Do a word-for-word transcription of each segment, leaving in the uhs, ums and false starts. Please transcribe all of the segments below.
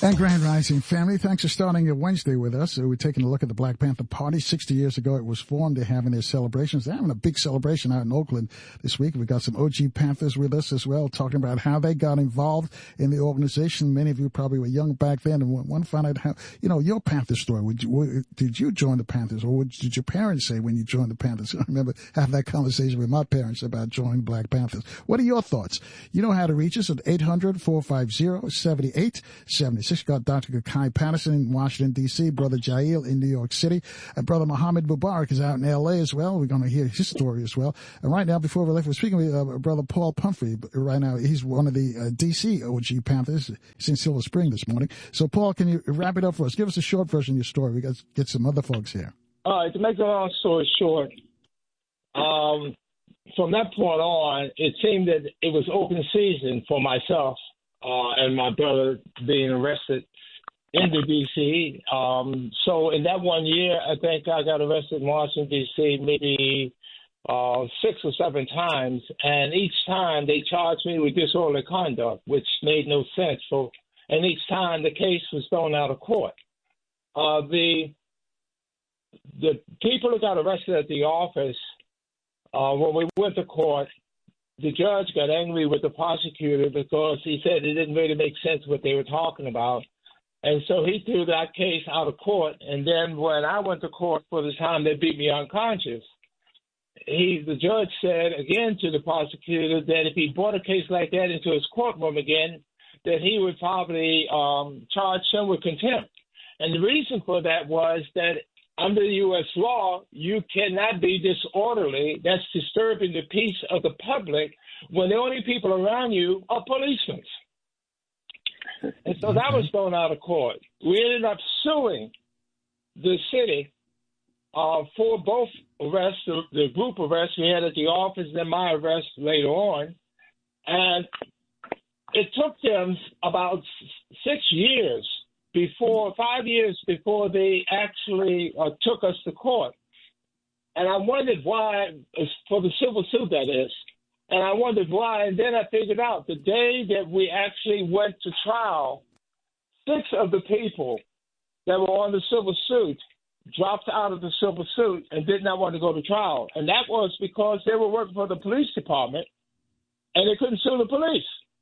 And Grand Rising family, thanks for starting your Wednesday with us. So we're taking a look at the Black Panther Party. sixty years ago it was formed. They're having their celebrations. They're having a big celebration out in Oakland this week. We've got some O G Panthers with us as well, talking about how they got involved in the organization. Many of you probably were young back then and want to find out how, you know, your Panther story. Would you, did you join the Panthers, or what did your parents say when you joined the Panthers? I remember having that conversation with my parents about joining Black Panthers. What are your thoughts? You know how to reach us at eight hundred, four five zero, seven eight seven six. Got Doctor Kai Patterson in Washington, D C, Brother Jail in New York City, and Brother Muhammad Mubarak is out in L A as well. We're going to hear his story as well. And right now, before we left, we're speaking with uh, Brother Paul Pumphrey. Right now, he's one of the uh, D C O G Panthers. He's in Silver Spring this morning. So, Paul, can you wrap it up for us? Give us a short version of your story. We got to get some other folks here. All right, to make a long story short, um, from that point on, it seemed that it was open season for myself uh, and my brother being arrested in the D C. Um, so in that one year, I think I got arrested in Washington, D C maybe uh, six or seven times. And each time they charged me with disorderly conduct, which made no sense. So, and each time the case was thrown out of court. Uh, the the people who got arrested at the office, uh, when we went to court, the judge got angry with the prosecutor because he said it didn't really make sense what they were talking about. And so he threw that case out of court. And then when I went to court for the time they beat me unconscious, he, the judge said again to the prosecutor that if he brought a case like that into his courtroom again, that he would probably um, charge him with contempt. And the reason for that was that under U S law, you cannot be disorderly. That's disturbing the peace of the public when the only people around you are policemen. And so that was thrown out of court. We ended up suing the city uh, for both arrests, the, the group arrests we had at the office, and then my arrest later on. And it took them about six years before, five years before they actually uh, took us to court. And I wondered why, for the civil suit that is, and I wondered why, and then I figured out the day that we actually went to trial, six of the people that were on the civil suit dropped out of the civil suit and did not want to go to trial. And that was because they were working for the police department and they couldn't sue the police.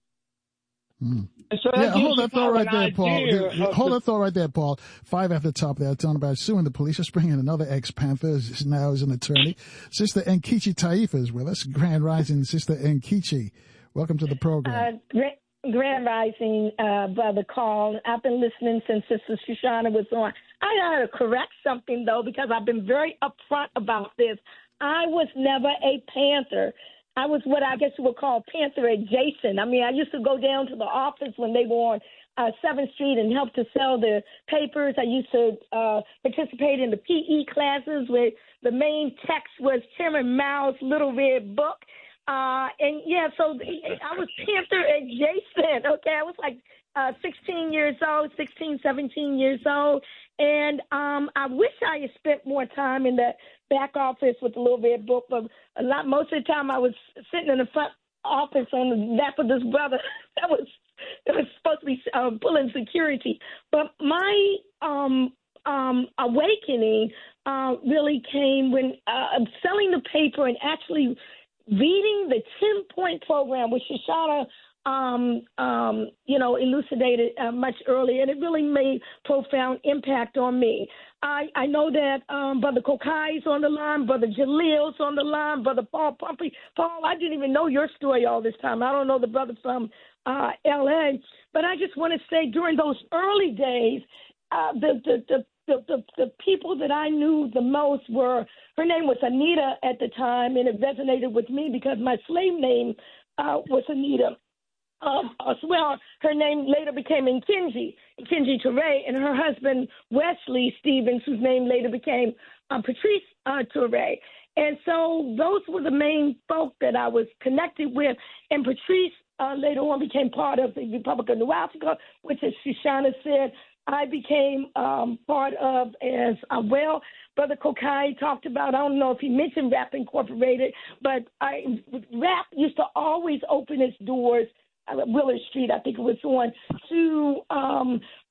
Mm. And so yeah, hold that thought right there, Paul. Hold the, that thought right there, Paul. Five at the top there, talking about suing the police. Let's bring in another ex-Panther, now is an attorney. Sister Nkechi Taifa is with us. Grand Rising, Sister Nkechi. Welcome to the program. Uh, Grand, Grand Rising, uh, Brother Carl. I've been listening since Sister Shoshana was on. I got to correct something, though, because I've been very upfront about this. I was never a Panther. I was what I guess you would call Panther adjacent. I mean, I used to go down to the office when they were on uh, seventh Street and help to sell the papers. I used to uh, participate in the P E classes where the main text was Chairman Mao's Little Red Book. Uh, and, yeah, so I was Panther adjacent, okay? I was like uh, sixteen years old, sixteen, seventeen years old. And um, I wish I had spent more time in the back office with the Little Red Book, but a lot, most of the time I was sitting in the front office on the lap of this brother that was that was supposed to be um, pulling security. But my um, um, awakening uh, really came when uh, selling the paper and actually reading the ten-point program, which Shoshana Um, um, you know, elucidated uh, much earlier, and it really made profound impact on me. I, I know that um, Brother Kokai is on the line, Brother Jalil's on the line, Brother Paul Pumphrey. Paul, I didn't even know your story all this time. I don't know the brother from uh, L A, but I just want to say during those early days, uh, the, the, the The, the the people that I knew the most were, her name was Anita at the time, and it resonated with me because my slave name uh, was Anita. Um, as well, her name later became Nkechi, Nkechi Toure, and her husband, Wesley Stevens, whose name later became uh, Patrice uh, Toure. And so those were the main folk that I was connected with. And Patrice uh, later on became part of the Republic of New Africa, which, as Shoshana said, I became um, part of as uh, well. Brother Kokai talked about, I don't know if he mentioned Rap Incorporated, but I, Rap used to always open its doors, Willard Street, I think it was on, to um,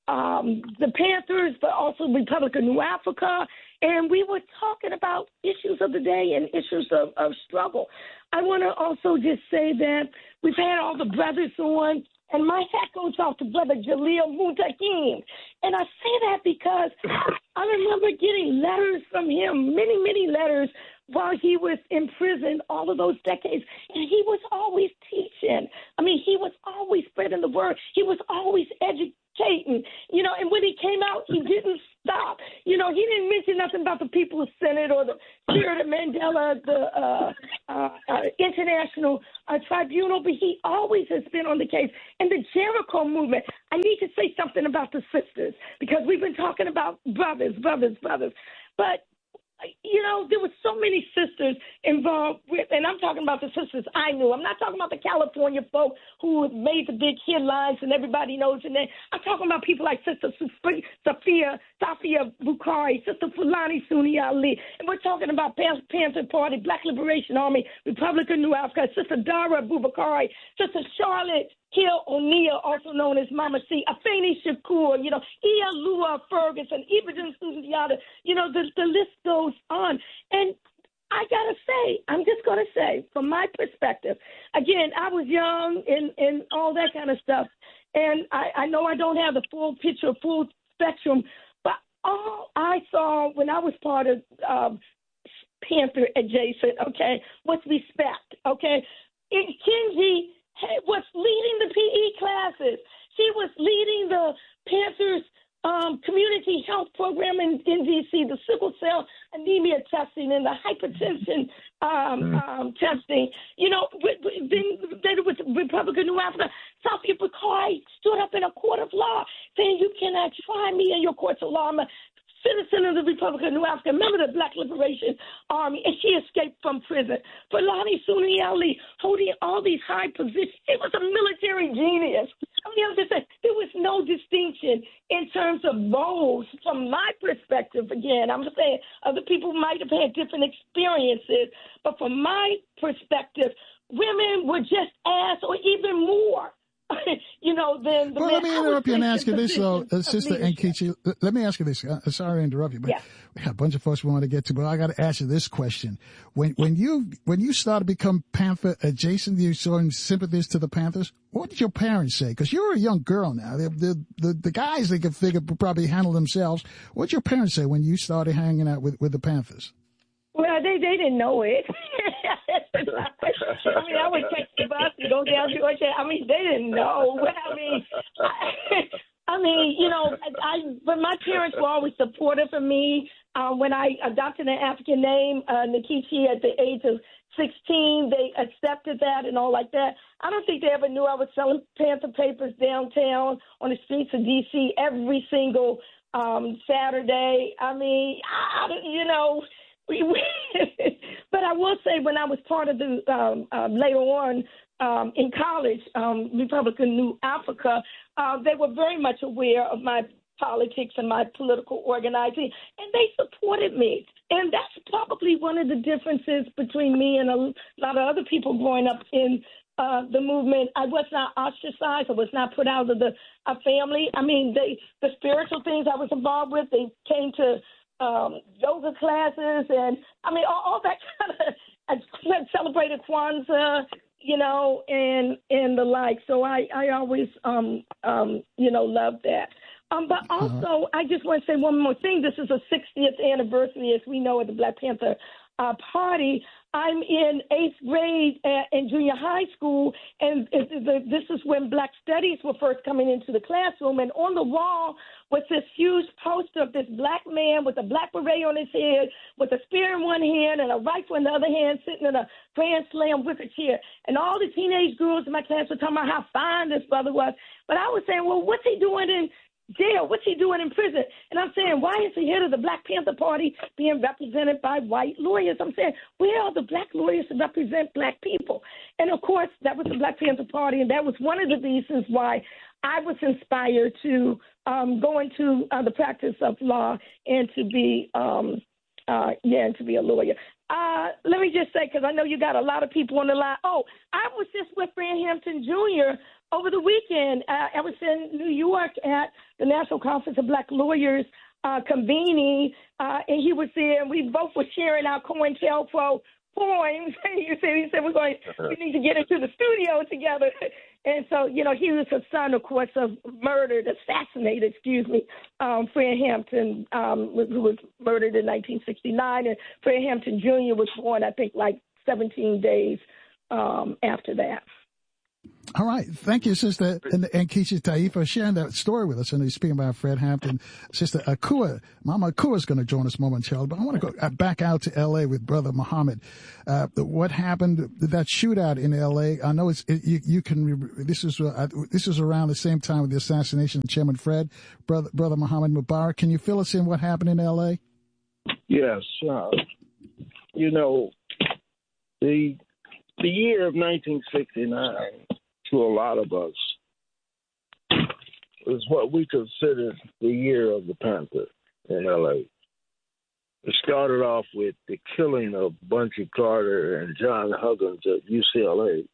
um, the Panthers, but also Republic of New Africa. And we were talking about issues of the day and issues of, of struggle. I want to also just say that we've had all the brothers on, and my hat goes off to Brother Jaleel Muntahim. And I say that because I remember getting letters from him, many, many letters, while he was in prison all of those decades. And he was always teaching. I mean, he was always spreading the word. He was always educating, you know, and when he came out, he didn't stop. You know, he didn't mention nothing about the People's Senate or the Spirit of Mandela, the uh, uh, uh, International uh, Tribunal, but he always has been on the case. And the Jericho movement, I need to say something about the sisters, because we've been talking about brothers, brothers, brothers. But you know, there were so many sisters involved with, and I'm talking about the sisters I knew. I'm not talking about the California folk who made the big headlines and everybody knows their name. I'm talking about people like Sister Sophia, Safia Bukhari, Sister Fulani Suni Ali. And we're talking about Panther Party, Black Liberation Army, Republic of New Africa, Sister Dara Bubakari, Sister Charlotte Hill O'Neill, also known as Mama C, Afeni Shakur, you know, Ia Lua Ferguson, Ibrahim Sudiata, you know, the, the list goes on. And I got to say, I'm just going to say, from my perspective, again, I was young and, and all that kind of stuff. And I, I know I don't have the full picture, full spectrum, but all I saw when I was part of um, Panther Adjacent, okay, was respect, okay? In Kenji was leading the P E classes. She was leading the Panthers um, community health program in, in D C, the sickle cell anemia testing and the hypertension um, um, testing. You know, then, then with Republic of New Africa, Safia Bukhari stood up in a court of law saying, you cannot try me in your courts of law. I'm a citizen of the Republic of New Africa, member of the Black Liberation Army, and she escaped from prison. Fulani Suni Ali holding all these high positions. She was a military genius. I mean, I'm just saying, there was no distinction in terms of roles from my perspective. Again, I'm just saying other people might have had different experiences, but from my perspective, women were just as or even more. You know, then the well, man, let me interrupt you and ask you this, though, uh, Sister Nkechi. Let me ask you this. Uh, sorry to interrupt you, but yeah. we got a bunch of folks we want to get to. But I got to ask you this question: When when you when you started to become Panther adjacent, you showing sympathies to the Panthers. What did your parents say? Because you're a young girl now. The the the, the guys they could figure probably handle themselves. What did your parents say when you started hanging out with, with the Panthers? Well, they they didn't know it. I mean, I would take the bus and go down to Georgia. I mean, they didn't know. I mean, I, I mean, you know, I. But my parents were always supportive of me. Um, when I adopted an African name, uh, Nkechi, at the age of sixteen, they accepted that and all like that. I don't think they ever knew I was selling Panther papers downtown on the streets of D C every single um, Saturday. I mean, I, you know. We, but I will say, when I was part of the um, uh, later on um, in college, um, Republic of New Africa, uh, they were very much aware of my politics and my political organizing, and they supported me. And that's probably one of the differences between me and a lot of other people growing up in uh, the movement. I was not ostracized. I was not put out of the uh, family. I mean, they the spiritual things I was involved with, they came to Um, yoga classes, and I mean all, all that kind of. I celebrated Kwanzaa, you know, and and the like. So I I always um um you know love that. Um, but also I just want to say one more thing. This is a sixtieth anniversary, as we know, of the Black Panther uh, Party. I'm in eighth grade at, in junior high school, and it, it, this is when Black Studies were first coming into the classroom. And on the wall was this huge poster of this black man with a black beret on his head, with a spear in one hand and a rifle in the other hand, sitting in a Grand Slam wicker chair. And all the teenage girls in my class were talking about how fine this brother was. But I was saying, well, what's he doing in jail? What's he doing in prison? And I'm saying, why is the head of the Black Panther Party being represented by white lawyers? I'm saying, where are the black lawyers to represent black people? And, of course, that was the Black Panther Party, and that was one of the reasons why I was inspired to um, go into uh, the practice of law and to be, um, uh, yeah, and to be a lawyer. Uh, let me just say, because I know you got a lot of people on the line. Oh, I was just with Fred Hampton Junior over the weekend. Uh, I was in New York at the National Conference of Black Lawyers uh, convening, uh, and he was there, and we both were sharing our COINTELPRO poems. he said, he said, we're going, we need to get into the studio together. And so, you know, he was a son, of course, of murdered, assassinated, excuse me, um, Fred Hampton, um, who was murdered in nineteen sixty-nine. And Fred Hampton Junior was born, I think, like seventeen days um, after that. All right. Thank you, Sister and, and Keisha Taif, for sharing that story with us. And he's speaking about Fred Hampton. Sister Akua, Mama Akua is going to join us momentarily. But I want to go back out to L A with Brother Muhammad. Uh, what happened, that shootout in L A? I know it's, it, you, you can, this is, uh, this is around the same time with the assassination of Chairman Fred, Brother, Brother Muhammad Mubarak. Can you fill us in what happened in L A? Yes. Uh, you know, the, the year of nineteen sixty-nine, to a lot of us, is what we consider the year of the Panther in L A. It started off with the killing of Bunchy Carter and John Huggins at U C L A.